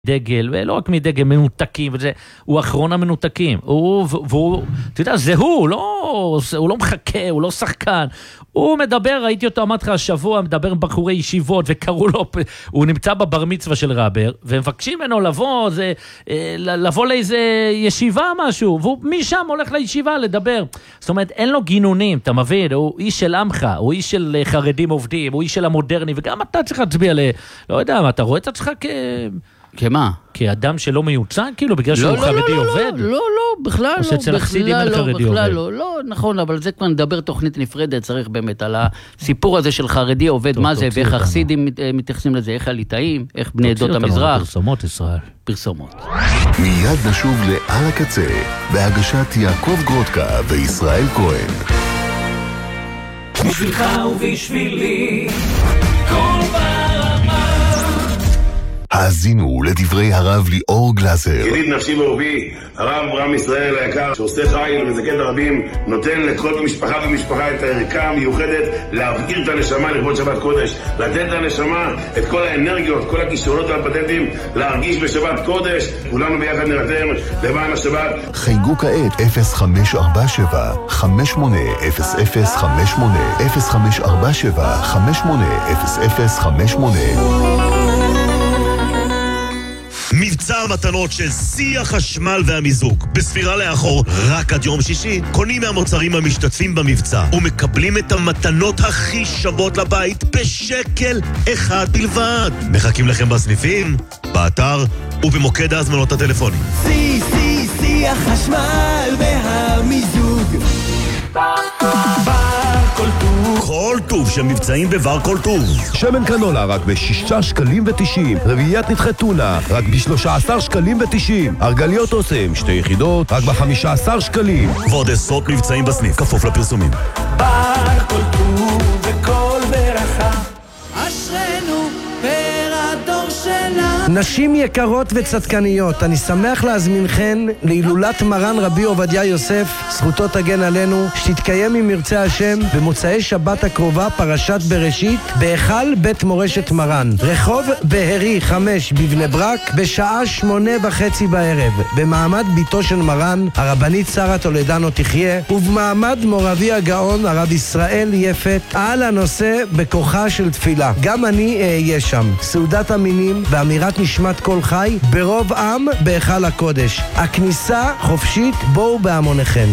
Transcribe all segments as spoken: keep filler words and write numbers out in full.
דגל, ולא רק מדגל, מנותקים, וזה, הוא אחרון המנותקים, הוא, והוא, אתה יודע, זה הוא, לא, הוא לא מחכה, הוא לא שחקן, הוא מדבר, ראיתי אותו, אמרתי לך, השבוע, מדבר עם בחורי ישיבות, וקראו לו, הוא נמצא בבר מצווה של רבר, ומבקשים ממנו לבוא, זה, לבוא לאיזה ישיבה משהו, והוא משם הולך לישיבה לדבר, זאת אומרת, אין לו גינונים, אתה מבין, הוא איש של עמך, הוא איש של חרדים עובדים, הוא איש של המודרני, וגם אתה צריך להצביע ל, לא יודע, אתה רואה את עצמך כ... כמה? כאדם שלא מיוצג, כאילו, בגלל שהוא חרדי עובד? לא, לא, בכלל לא. או שאצל החסידים אין חרדי עובד? לא, לא, נכון, אבל זה כבר נדבר תוכנית נפרדת, צריך באמת על הסיפור הזה של חרדי עובד, מה זה, ואיך החסידים מתייחסים לזה, איך הליטאים, איך בני עדות המזרח. פרסומות ישראל. פרסומות. מיד נשוב לעל הקצה, בהגשת יעקב גרודקה וישראל כהן. בשבילך ובשבילי, כל פעם האזינו לדברי הרב ליאור גלזר. ידיד נפשי ורוחי, הרב אברהם ישראל היקר, שעושה חיל ומזכה את הרבים, נותן לכל משפחה ומשפחה את הערכה המיוחדת להבעיר את הנשמה לכבוד שבת קודש, לתת לנשמה את כל האנרגיות, כל הכישרונות והפטנטים, להרגיש בשבת קודש. כולנו ביחד נרתם למען השבת. חייגו כעת אפס חמש ארבע שבע חמש שמונה אפס אפס חמש שמונה אפס חמש ארבע שבע חמש שמונה אפס אפס חמש שמונה. מבצע המתנות של שיא החשמל והמיזוג. בספירה לאחור, רק עד יום שישי, קונים מהמוצרים המשתתפים במבצע ומקבלים את המתנות הכי שוות לבית בשקל אחד בלבד. מחכים לכם בסניפים, באתר ובמוקד ההזמנות הטלפוני. שיא, שיא, שיא החשמל והמיזוג. כל טוב. כל טוב שמבצעים בבר כל טוב. שמן קנולה רק בשישה שקלים ותשעים. רביעיית נתחי טונה רק בשלושה עשר שקלים ותשעים. ארגליות אוסם שתי יחידות רק בחמישה עשר שקלים. ועוד עשרות מבצעים בסניף, כפוף לפרסומים. בר כל טוב וכל ברכה. אשרנו פר הדור שלנו. נשים יקרות וצדקניות, אני שמח להזמינכן להילולת מרן רבי עובדיה יוסף, זכותו תגן עלינו, שתתקיים עם מרצה השם במוצאי שבת הקרובה, פרשת בראשית, בהיכל בית מורשת מרן, רחוב בהרי חמש בבני ברק, בשעה שמונה וחצי בערב, במעמד ביתו של מרן, הרבנית שרה טולדנו תחיה, ובמעמד מורבי הגאון הרב ישראל יפת, על הנושא בכוחה של תפילה. גם אני אהיה שם. סעודת המינים ואמירת נשמת כל חי ברוב עם בהיכל הקודש. הכניסה חופשית, בואו בהמוניכם.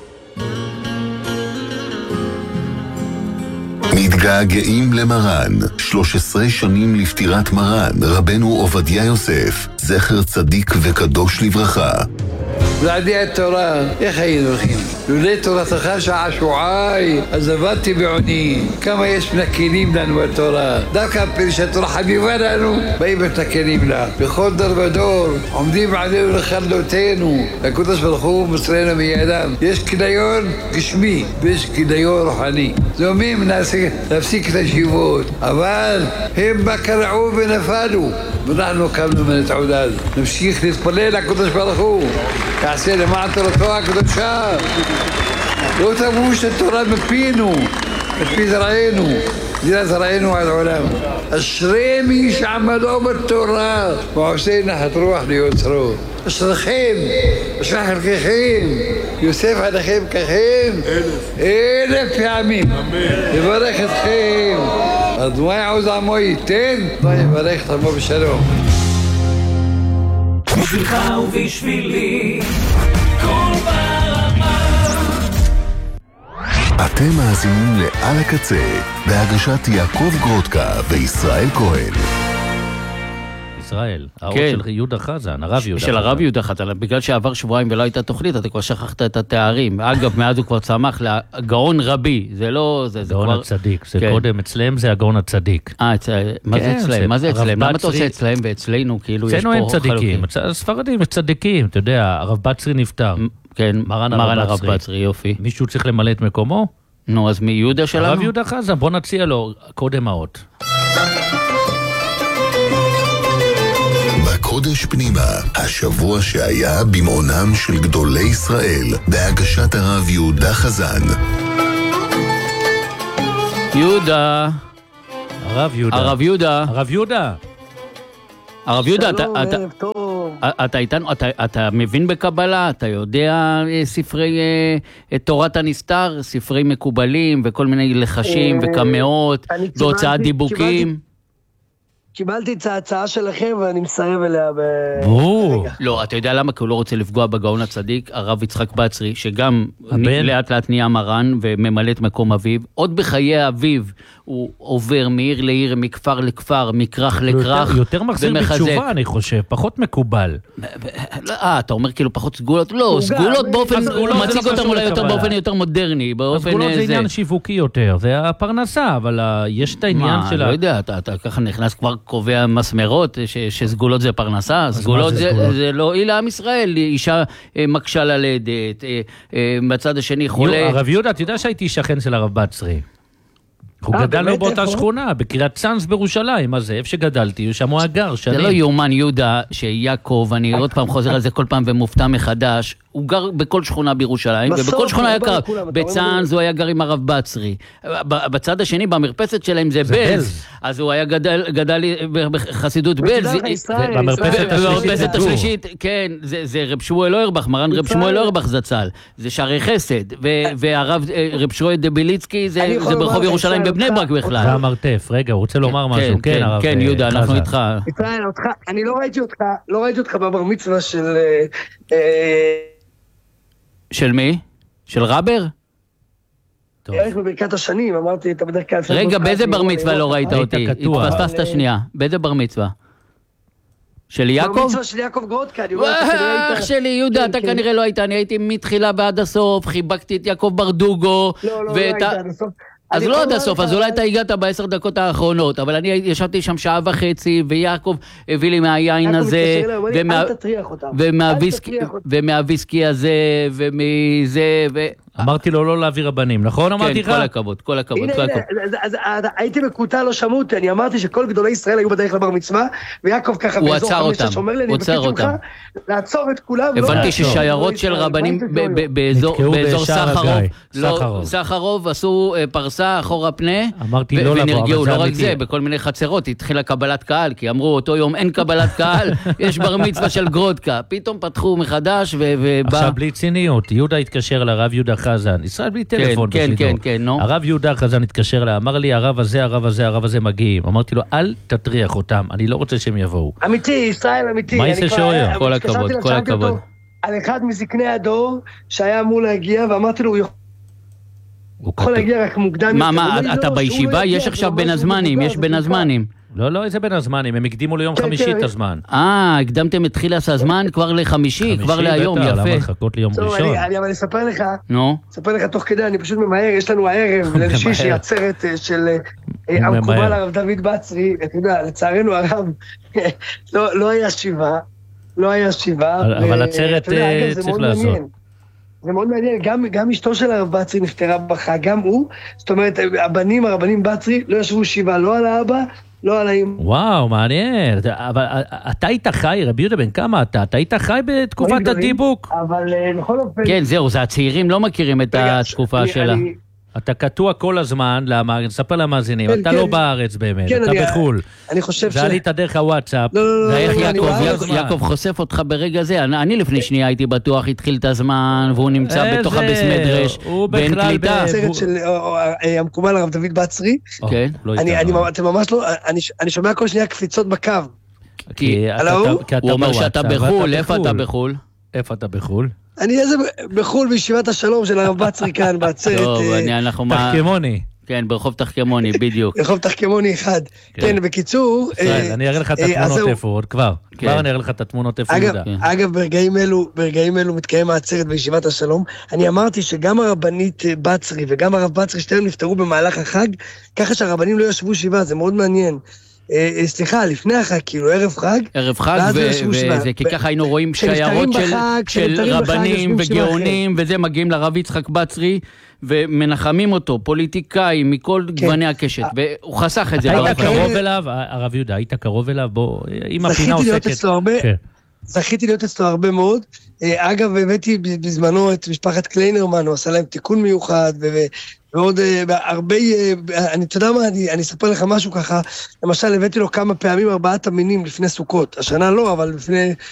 מתגעגעים למרן, שלוש עשרה שנים לפטירת מרן, רבנו עובדיה יוסף, זכר צדיק וקדוש לברכה. בלעדי התורה, איך היינו הולכים? לולי תורתך שעשועי, אז עבדתי בעוני. כמה יש מנכלים לנו בתורה. דווקא פרשת תורה חביבה לנו, באים מתנכלים לה. בכל דור ודור, עומדים עלינו לכלותנו. הקדוש ברוך הוא מוסרנו מידם. יש כניון גשמי, ויש כניון רוחני. זוהמים להפסיק את הישיבות, אבל הם בקרעו ונפלו. ואנחנו קמנו מן התעודד. נמשיך להתפלל לקדוש ברוך הוא. יעשה למען תורתו הקדושה. לא תבוש התורה מפינו, מפי זרענו, זירת זרענו על העולם. אשרי מי שעמדו בתורה ועושה נחת רוח ליוצרו. אשריכם, אשרי חלקכם, יוסף עליכם ככם, אלף פעמים. יברך אתכם. אדוני יעוז עמו ייתן, ויברך את עמו בשלום. בשבילך ובשבילי, כל ברמה. אתם מאזינים לעל הקצה, בהגשת יעקב גרודקה וישראל כהן. ישראל, האור של יהודה חזן, הרב יהודה חזן. של הרב יהודה חזן, בגלל שעבר שבועיים ולא הייתה תוכנית, אתה כבר שכחת את התארים. אגב, מאז הוא כבר צמח לגאון רבי, זה לא... גאון הצדיק, זה קודם, אצלם זה הגאון הצדיק. אה, מה זה אצלם? מה זה אצלם? למה אתה עושה אצלם ואצלנו? כאילו יש פה... אצלנו הם צדיקים, ספרדים יש צדיקים, אתה יודע, הרב בצרי נפטר. כן, מרן הרב בצרי, יופי. מישהו צריך למלא את מקומו? נו, אז מיהודה שלנו? הרב יהודה חזן, בוא נציע לו קודם האות. בקודש פנימה, השבוע שהיה במעונם של גדולי ישראל, בהגשת הרב יהודה חזן. יהודה. הרב יהודה. הרב יהודה. הרב יהודה. הרב יהודה, אתה, שלום, אתה, ערב טוב. אתה איתנו, אתה, אתה מבין בקבלה, אתה יודע ספרי תורת הנסתר, ספרי מקובלים וכל מיני לחשים וקמאות והוצאת דיבוקים? קיבלתי את ההצעה שלכם ואני מסרב אליה ב... לא, אתה יודע למה? כי הוא לא רוצה לפגוע בגאון הצדיק, הרב יצחק בצרי, שגם לאט לאט נהיה מרן וממלא את מקום אביו. עוד בחיי אביו הוא עובר מעיר לעיר, מכפר לכפר, מכרך לכרך. יותר מחזיר בתשובה, אני חושב, פחות מקובל. אה, אתה אומר כאילו פחות סגולות? לא, סגולות באופן, הוא מציג אותם אולי יותר באופן יותר מודרני. סגולות זה עניין שיווקי יותר, זה הפרנסה, אבל יש את העניין של... מה, לא יודע, אתה ככה נכנס כבר קובע מסמרות, שסגולות זה פרנסה, סגולות זה לא הועיל לעם ישראל, אישה מקשה ללדת, בצד השני חולה. הרב יהודה, אתה יודע שהייתי שכן של הרב בצרי. הוא גדלנו באותה שכונה, בקריית צאנז בירושלים, מה זה, איפה שגדלתי, שם הוא הגר, שנים. זה לא יאומן יהודה, שיעקב, אני עוד פעם חוזר על זה כל פעם ומופתע מחדש, הוא גר בכל שכונה בירושלים, ובכל שכונה היה גר, בצאנז הוא היה גר עם הרב בצרי. בצד השני, במרפסת שלהם זה בלז, אז הוא היה גדל בחסידות בלז. במרפסת השלישית, כן, זה רב שמואל אוירבך, מרן רב שמואל אוירבך זצ"ל, זה שערי חסד, והרב רב שמואל דביליצקי זה ברחוב ירושלים בבני ברק בכלל. זה המרתף, רגע, הוא רוצה לומר משהו, כן, הרב. כן, יהודה, אנחנו איתך. ישראל, אני לא ראיתי אותך, לא ראיתי אותך בבר מצווה של... של מי? של רבר? איך בברכת השנים, אמרתי, אתה בדרך כלל... רגע, באיזה בר מצווה לא ראית אותי? התפספסת שנייה. באיזה בר מצווה? של יעקב? בר מצווה של יעקב גרודקה. אח שלי, יהודה, אתה כנראה לא היית, אני הייתי מתחילה ועד הסוף, חיבקתי את יעקב ברדוגו. לא, לא, לא היית עד הסוף. אז לא עד הסוף, אז אולי אתה הגעת בעשר דקות האחרונות, אבל אני ישבתי שם שעה וחצי, ויעקב הביא לי מהיין הזה, ומהוויסקי הזה, ומזה, ו... אמרתי לו לא להביא רבנים, נכון? אמרתי לך? כן, כל הכבוד, כל הכבוד. אז הייתי מקוטע, לא שמעו אותי, אני אמרתי שכל גדולי ישראל היו בדרך לבר מצווה, ויעקב ככה באזור חמש שש אומר לי, אני מבקש ממך לעצור את כולם. הבנתי ששיירות של רבנים באזור סחרוב, סחרוב עשו פרסה אחורה פנה, ונרגעו, לא רק זה, בכל מיני חצרות, התחילה קבלת קהל, כי אמרו אותו יום אין קבלת קהל, יש בר מצווה של גרודקה, פתאום פתחו מחדש, ובא... עכשיו בלי ציניות, יהודה התקשר לרב יהודה חזן, ישראל בלי טלפון כן, בשידור. כן, כן, נו. הרב יהודה חזן התקשר לה, אמר לי, הרב הזה, הרב הזה, הרב הזה מגיעים. אמרתי לו, אל תטריח אותם, אני לא רוצה שהם יבואו. אמיתי, ישראל אמיתי. מה יעשה שוער? כל הכבוד, כל הכבוד. על אחד מזקני הדור שהיה אמור להגיע, ואמרתי לו, הוא יכול להגיע רק מוקדם. מה, מה, אתה בישיבה? יש עכשיו בין הזמנים, יש בין הזמנים. לא, לא, איזה בין הזמנים, הם הקדימו ליום חמישי את הזמן. אה, הקדמתם את תחילת הזמן כבר לחמישי, כבר להיום, יפה. למה לחכות ליום ראשון? אני אספר לך, נו. אספר לך תוך כדי, אני פשוט ממהר, יש לנו הערב, לשישי עצרת של המקובל הרב דוד בצרי, אתה יודע, לצערנו הרב, לא היה שיבה, לא היה שיבה. אבל עצרת צריך לעשות. זה מאוד מעניין, גם, גם אשתו של הרב בצרי נפטרה בחג, גם הוא, זאת אומרת, הבנים, הרבנים בצרי, לא ישבו שיבה, לא על האבא, לא על האמא. וואו, מעניין, אבל אתה היית חי, רבי יהודה בן כמה אתה? אתה היית חי בתקופת הדיבוק? אבל בכל אופן... כן, זהו, זה הצעירים לא מכירים את התקופה שלה. אתה קטוע כל הזמן, למה? נספר למאזינים, אתה לא בארץ באמת, אתה בחול. אני חושב ש... זה עלית דרך הוואטסאפ. ואיך יעקב חושף אותך ברגע זה? אני לפני שנייה הייתי בטוח, התחיל את הזמן, והוא נמצא בתוך הבס מדרש, בין קליטה. הסרט של המקובל הרב דוד בצרי. כן. אתם ממש לא... אני שומע כל שנייה קפיצות בקו. כי הוא אומר שאתה בחול, איפה אתה בחול? איפה אתה בחול? אני איזה בחול בישיבת השלום של הרב בצרי כאן בעצרת. טוב, אנחנו מה... תחכמוני. כן, ברחוב תחכמוני, בדיוק. ברחוב תחכמוני אחד. כן, בקיצור... ישראל, אני אראה לך את התמונות איפה, עוד כבר. כבר אני אראה לך את התמונות איפה יהודה. אגב, ברגעים אלו, ברגעים אלו מתקיים העצרת בישיבת השלום. אני אמרתי שגם הרבנית בצרי וגם הרב בצרי שתיהם נפטרו במהלך החג, ככה שהרבנים לא ישבו שבעה, זה מאוד מעניין. סליחה, לפני החג, כאילו, ערב חג. ערב חג, וזה כי ככה היינו רואים שיירות של רבנים וגאונים, וזה מגיעים לרב יצחק בצרי, ומנחמים אותו, פוליטיקאים, מכל גווני הקשת, והוא חסך את זה. היית קרוב אליו, הרב יהודה, היית קרוב אליו, בוא, אם הפינה עוסקת. זכיתי להיות אצלו הרבה, זכיתי להיות אצלו הרבה מאוד. אגב, הבאתי בזמנו את משפחת קליינרמן, הוא עשה להם תיקון מיוחד, ועוד הרבה, אני תודה מה, אני, אני אספר לך משהו ככה, למשל הבאתי לו כמה פעמים ארבעת המינים לפני סוכות, השנה לא, אבל לפני